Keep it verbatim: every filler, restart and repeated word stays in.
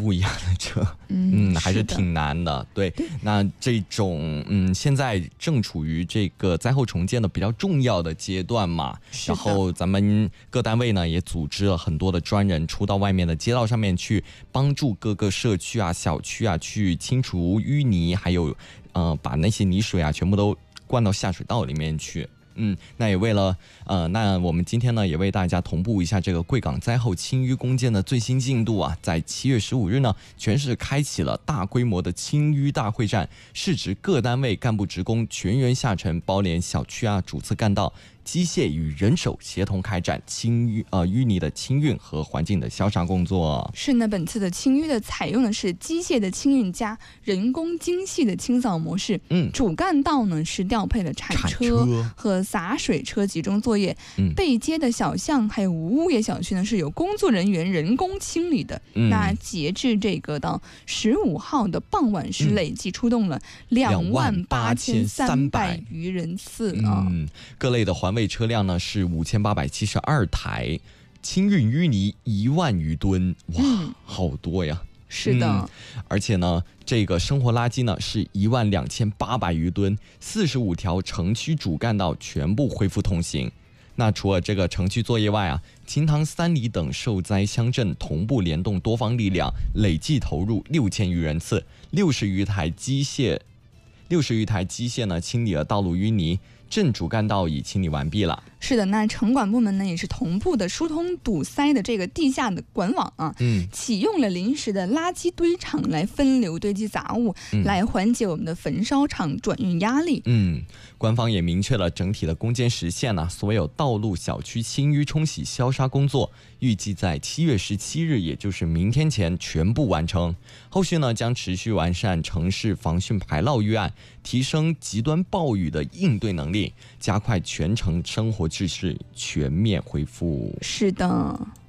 步一样的车， 嗯， 嗯还是挺难的。对，那这种嗯，现在正处于这个灾后重建的比较重要的阶段嘛，然后咱们各单位呢也组织了很多的专人出到外面的街道上面去，帮助各个社区啊、小区啊去清除淤泥，还有呃把那些泥水啊全部都灌到下水道里面去。嗯，那也为了呃，那我们今天呢也为大家同步一下这个贵港灾后清淤攻坚的最新进度啊，在七月十五日呢，全市开启了大规模的清淤大会战，市值各单位干部职工全员下沉，包联小区啊、主次干道。机械与人手协同开展清淤呃淤泥的清运和环境的消杀工作。 是呢，本次的清淤的采用的是机械的清运加人工精细的清扫模式。 嗯， 主干道呢是调配了铲车和洒水车集中作业。嗯，背街的小巷还有无物业小区呢是有工作人员人工清理的。嗯，那截至这个到十五号的傍晚是累计出动了两万八千三百余人次啊。 嗯，各类的环卫车辆呢是五千八百七十二台，清运淤泥一万余吨，哇，嗯、好多呀！ 是的、嗯， 而且呢，这个生活垃圾呢是一万两千八百余吨，四十五条城区主干道全部恢复通行。那除了这个城区作业外啊，秦塘三里等受灾乡镇同步联动多方力量，累计投入六千余人次，六十余台机械，六十余台机械呢清理了道路淤泥。镇主干道已清理完毕了。 是的，那城管部门呢也是同步的疏通堵塞的这个地下的管网啊，嗯，启用了临时的垃圾堆场来分流堆积杂物，嗯、来缓解我们的焚烧厂转运压力。 嗯，官方也明确了整体的攻坚时限呢、啊，所有道路、小区清淤冲洗消杀工作预计在七月十七日，也就是明天前全部完成。后续呢将持续完善城市防汛排涝预案，提升极端暴雨的应对能力，加快全城生活秩序全面恢复。 是的。